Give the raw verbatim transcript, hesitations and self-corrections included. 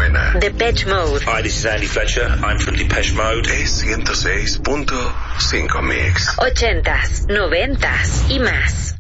buena. Depeche Mode. Hi, this is Andy Fletcher. I'm from Depeche Mode. Es ciento seis punto cinco Mix. Ochentas, noventas y más.